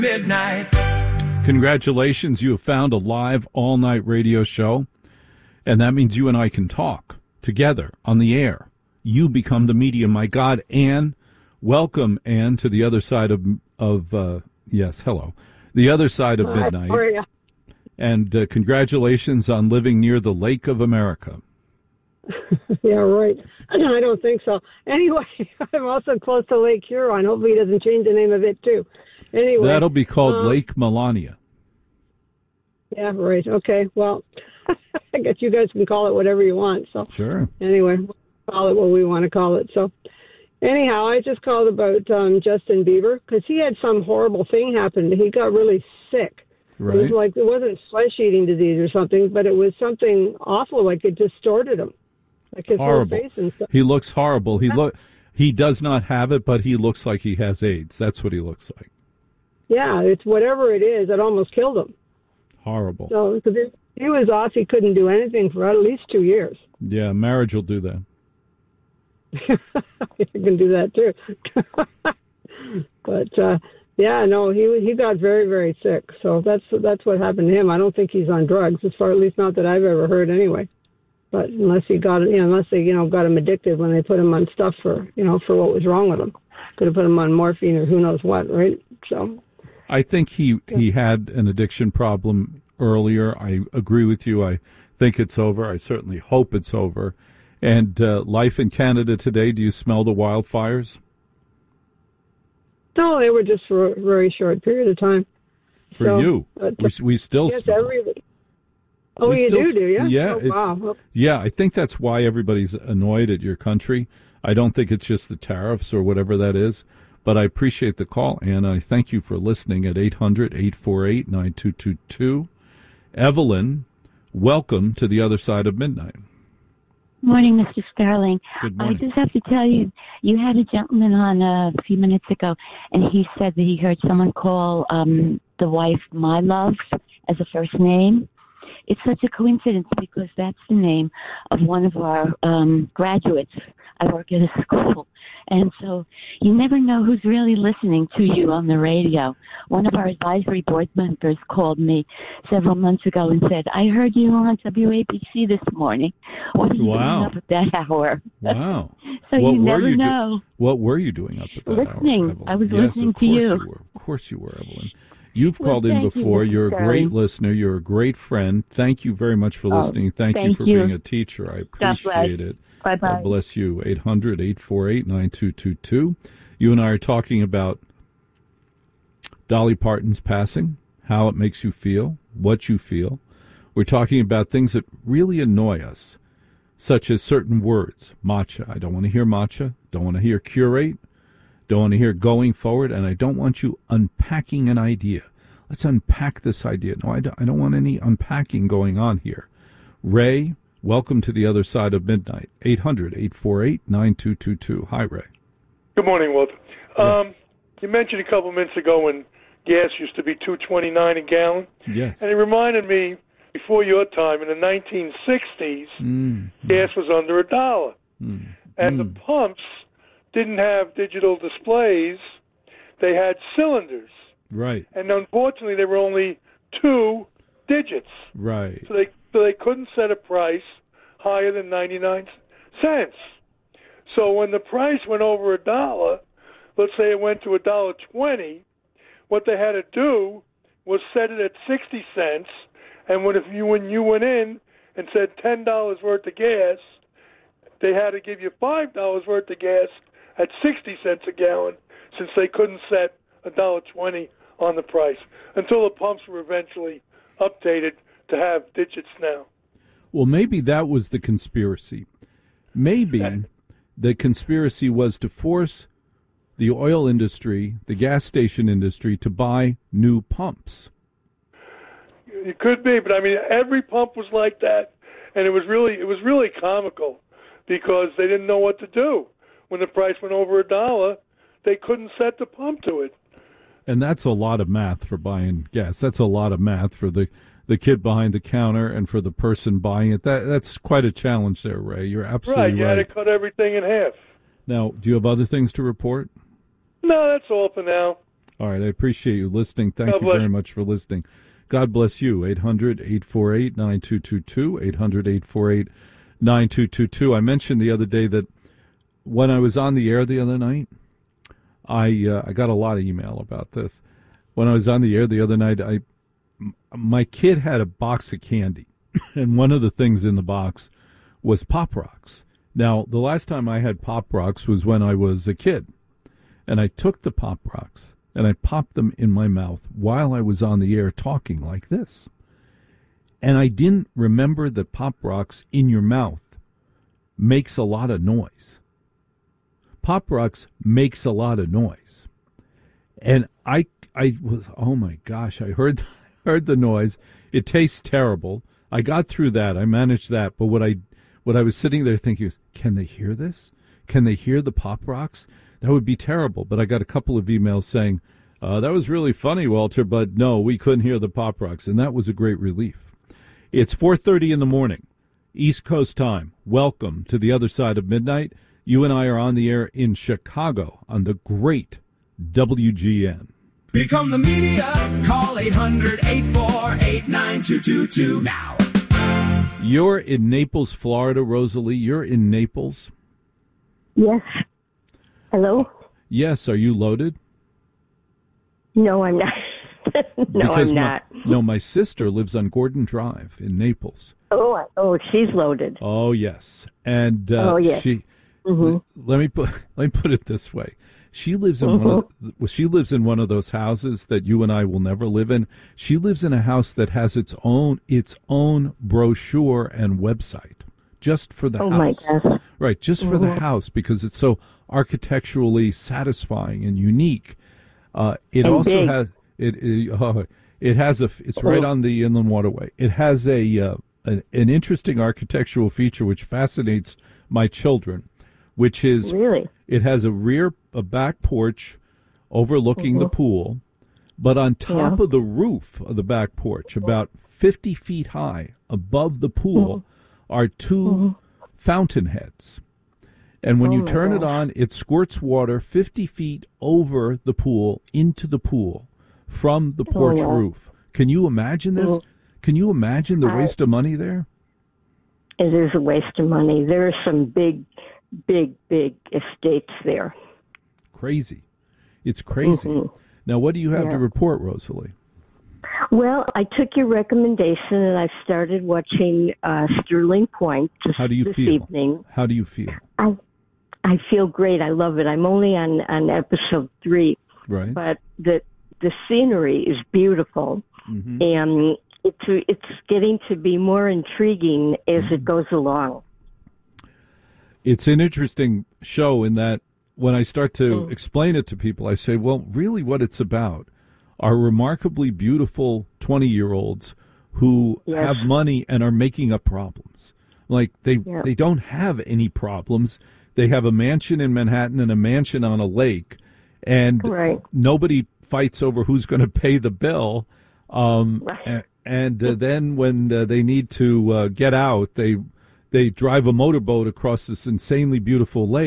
Midnight. Congratulations, you have found a live all-night radio show, and that means you and I can talk together on the air. You become the medium, my God. Ann, welcome, Ann, to the other side of yes, hello, the other side of midnight. How are you? And congratulations on living near the Lake of America. Yeah, right. I don't think so. Anyway, I'm also close to Lake Huron. Hopefully he doesn't change the name of it, too. Anyway. That'll be called Lake Melania. Yeah, right. Okay, well, I guess you guys can call it whatever you want. So Sure. Anyway, we'll call it what we want to call it. So anyhow, I just called about Justin Bieber because he had some horrible thing happen. He got really sick. Right. It was like, it wasn't flesh-eating disease or something, but it was something awful, like it distorted him. Like his Horrible. whole face and stuff. He looks horrible. He does not have it, but he looks like he has AIDS. That's what he looks like. Yeah, it's whatever it is. It almost killed him. Horrible. So he was off. He couldn't do anything for at least 2 years. Yeah, marriage will do that. You can do that too. But yeah, no, he got very, very sick. So that's what happened to him. I don't think he's on drugs, as far at least not that I've ever heard anyway. But unless they got him addicted when they put him on stuff for what was wrong with him, could have put him on morphine or who knows what, right? So I think he had an addiction problem earlier. I agree with you. I think it's over. I certainly hope it's over. And life in Canada today, do you smell the wildfires? No, they were just for a very short period of time. For you. We still yes, smell. everybody. Oh, you do you? Yeah. Oh, wow. Yeah, I think that's why everybody's annoyed at your country. I don't think it's just the tariffs or whatever that is. But I appreciate the call, and I thank you for listening at 800-848-9222. Evelyn, welcome to the other side of midnight. Morning, Mr. Sterling. Good morning. I just have to tell you, you had a gentleman on a few minutes ago, and he said that he heard someone call the wife My Love as a first name. It's such a coincidence because that's the name of one of our graduates. I work at a school. And so you never know who's really listening to you on the radio. One of our advisory board members called me several months ago and said, I heard you on WABC this morning. What are you doing up at that hour? Wow. So you never know. What were you doing up at that listening. hour, Evelyn? I was listening to you. Of course you were, Evelyn. You've called in before. You're a great listener. You're a great friend. Thank you very much for listening. Thank you for being a teacher. I appreciate it. Bye-bye. God bless you. 800-848-9222. You and I are talking about Dolly Parton's passing, how it makes you feel, what you feel. We're talking about things that really annoy us, such as certain words. Matcha. I don't want to hear matcha. Don't want to hear curate. Don't want to hear going forward. And I don't want you unpacking an idea. Let's unpack this idea. No, I don't want any unpacking going on here. Ray, welcome to the other side of midnight. 800-848-9222. Hi, Ray. Good morning, Walter. Yes. You mentioned a couple minutes ago when gas used to be $2.29 a gallon. Yes. And it reminded me, before your time, in the 1960s, gas was under $1. And the pumps didn't have digital displays. They had cylinders. Right. And unfortunately, they were only 2 digits. Right. So they couldn't set a price higher than 99 cents. So when the price went over $1, let's say it went to $1.20, what they had to do was set it at 60 cents. And when you went in and said $10 worth of gas, they had to give you $5 worth of gas at 60 cents a gallon, since they couldn't set $1.20 on the price, until the pumps were eventually updated to have digits now. Well, maybe that was the conspiracy. Maybe the conspiracy was to force the oil industry, the gas station industry, to buy new pumps. It could be, but I mean, every pump was like that, and it was really comical because they didn't know what to do. When the price went over $1, they couldn't set the pump to it. And that's a lot of math for buying gas. That's a lot of math for the kid behind the counter and for the person buying it. That's quite a challenge there, Ray. You're absolutely right. You had to cut everything in half. Now, do you have other things to report? No, that's all for now. All right. I appreciate you listening. Thank God you bless very you. much for listening. God bless you. 800-848-9222, 800-848-9222. I mentioned the other day that when I was on the air the other night, I got a lot of email about this. When I was on the air the other night, my kid had a box of candy, and one of the things in the box was Pop Rocks. Now, the last time I had Pop Rocks was when I was a kid, and I took the Pop Rocks and I popped them in my mouth while I was on the air talking like this. And I didn't remember that Pop Rocks in your mouth makes a lot of noise. Pop Rocks makes a lot of noise. And I was, oh my gosh, I heard the noise. It tastes terrible. I got through that. I managed that. But what I was sitting there thinking is, can they hear this? Can they hear the Pop Rocks? That would be terrible. But I got a couple of emails saying, that was really funny, Walter, but no, we couldn't hear the Pop Rocks. And that was a great relief. It's 4:30 in the morning, East Coast time. Welcome to the other side of midnight. You and I are on the air in Chicago on the great WGN. Become the media. Call 800-848-9222 now. You're in Naples, Florida, Rosalie. You're in Naples. Yes. Hello? Yes. Are you loaded? No, I'm not. I'm not. My sister lives on Gordon Drive in Naples. Oh, she's loaded. Oh, yes. And yes. Let me put it this way. She lives in one of those houses that you and I will never live in. She lives in a house that has its own brochure and website just for the house. My gosh. Right, just for the house because it's so architecturally satisfying and unique. It and also big. has it's right on the inland waterway. It has an interesting architectural feature which fascinates my children, which is really? It has a back porch overlooking the pool, but on top of the roof of the back porch, about 50 feet high above the pool, are two fountain heads. And when you turn it on, it squirts water 50 feet over the pool into the pool from the porch roof. Can you imagine this? Can you imagine the waste of money there? It is a waste of money. There are some big estates there. Crazy. It's crazy. Now, what do you have to report, Rosalie? Well, I took your recommendation and I started watching Sterling Point this evening. How do you feel? I feel great. I love it. I'm only on episode 3. Right. But the scenery is beautiful. And it's getting to be more intriguing as it goes along. It's an interesting show in that when I start to explain it to people, I say, well, really what it's about are remarkably beautiful 20-year-olds who have money and are making up problems. Like they don't have any problems. They have a mansion in Manhattan and a mansion on a lake, and nobody fights over who's going to pay the bill. And then when they need to get out, they drive a motorboat across this insanely beautiful lake.